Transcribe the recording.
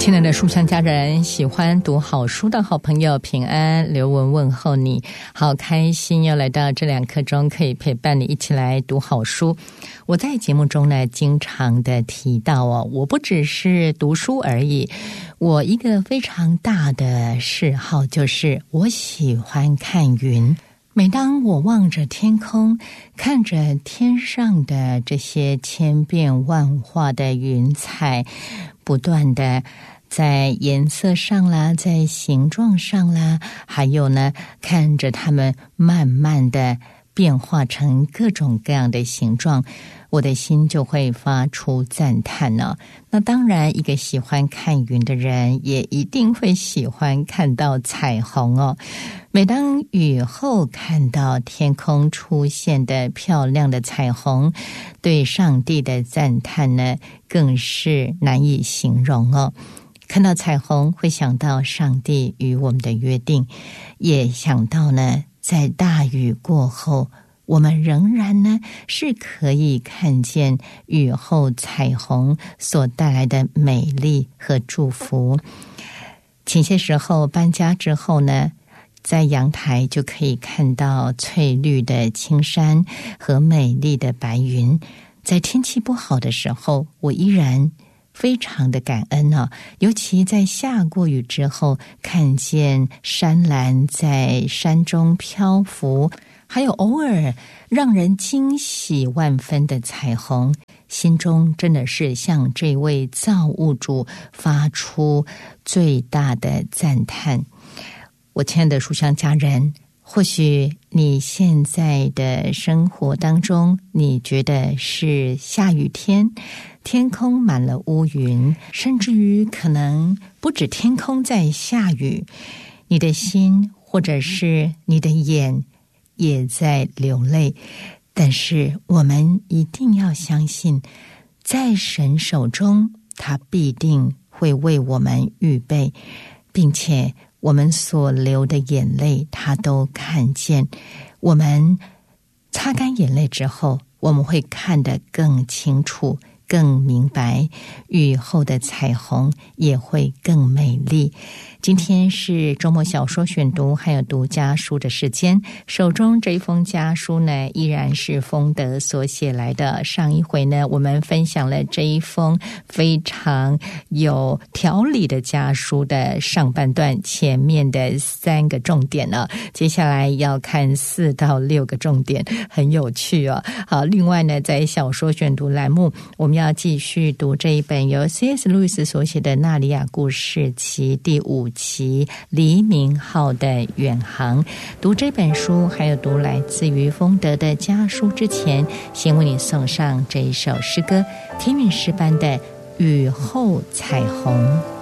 亲爱的书香家人，喜欢读好书的好朋友，平安，刘文问候你，好开心又来到这2刻钟，可以陪伴你一起来读好书。我在节目中呢，经常的提到我不只是读书而已，我一个非常大的嗜好就是我喜欢看云。每当我望着天空，看着天上的这些千变万化的云彩，不断的在颜色上啦，在形状上啦，还有呢，看着它们慢慢的变化成各种各样的形状，我的心就会发出赞叹呢。那当然，一个喜欢看云的人，也一定会喜欢看到彩虹哦。每当雨后看到天空出现的漂亮的彩虹，对上帝的赞叹呢，更是难以形容哦。看到彩虹，会想到上帝与我们的约定，也想到呢，在大雨过后，我们仍然呢是可以看见雨后彩虹所带来的美丽和祝福。前些时候搬家之后呢，在阳台就可以看到翠绿的青山和美丽的白云。在天气不好的时候，我依然非常的感恩啊，尤其在下过雨之后，看见山岚在山中漂浮，还有偶尔让人惊喜万分的彩虹，心中真的是向这位造物主发出最大的赞叹。我亲爱的书香家人，或许你现在的生活当中，你觉得是下雨天，天空满了乌云，甚至于可能不止天空在下雨，你的心或者是你的眼也在流泪。但是我们一定要相信，在神手中，他必定会为我们预备，并且我们所流的眼泪他都看见。我们擦干眼泪之后，我们会看得更清楚，更明白，雨后的彩虹也会更美丽。今天是周末小说选读还有读家书的时间，手中这一封家书呢，依然是丰德所写来的。上一回呢，我们分享了这一封非常有条理的家书的上半段，前面的3个重点呢，接下来要看4到6个重点，很有趣哦。好，另外呢，在小说选读栏目，我们要继续读这一本由 C.S. 路易斯所写的《纳里亚故事集》第5期黎明号的远航。读这本书还有读来自于丰德的家书之前，先为你送上这一首诗歌，天韵诗班的雨后彩虹。